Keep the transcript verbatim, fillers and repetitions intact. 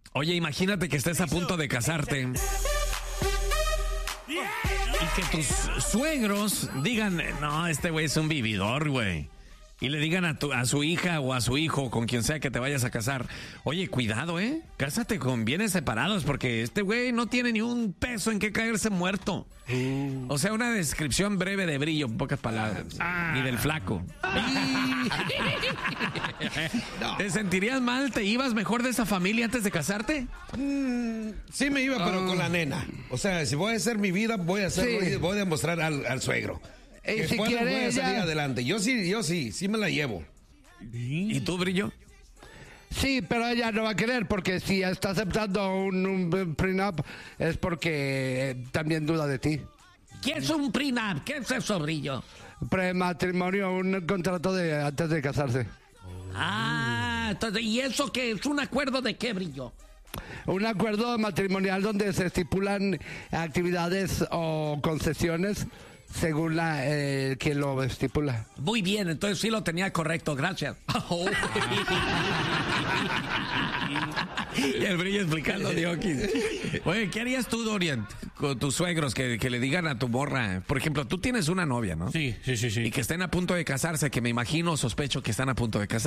Oye, imagínate que estés a punto de casarte y que tus suegros digan, no, este güey es un vividor, güey. Y le digan a, tu, a su hija o a su hijo, con quien sea que te vayas a casar, oye, cuidado, ¿eh? Cásate con bienes separados porque este güey no tiene ni un peso en que caerse muerto. Uh. O sea, una descripción breve de Brillo, en pocas palabras. Ah. Ni del flaco. No. ¿Te sentirías mal? ¿Te ibas mejor de esa familia antes de casarte? Mm, sí me iba, pero uh. con la nena. O sea, si voy a hacer mi vida, voy a hacer, sí. voy a demostrar al, al suegro. Y si pueda, quiere voy a salir ella... adelante. Yo sí, yo sí, sí me la llevo. ¿Y tú, Brillo? Sí, pero ella no va a querer porque si está aceptando un, un prenup es porque también duda de ti. ¿Qué es un prenup? ¿Qué es eso, Brillo? Prematrimonio, un contrato de antes de casarse. Ah, entonces, ¿y eso qué es? ¿Un acuerdo de qué, Brillo? Un acuerdo matrimonial donde se estipulan actividades o concesiones según la eh, quien lo estipula. Muy bien, entonces sí lo tenía correcto, gracias. Oh. Y el Brillo explicando, Dioquis. Oye, ¿qué harías tú, Dorian, con tus suegros que, que le digan a tu morra? Por ejemplo, tú tienes una novia, ¿no? Sí, sí, sí, sí. Y que estén a punto de casarse, que me imagino, sospecho que están a punto de casarse.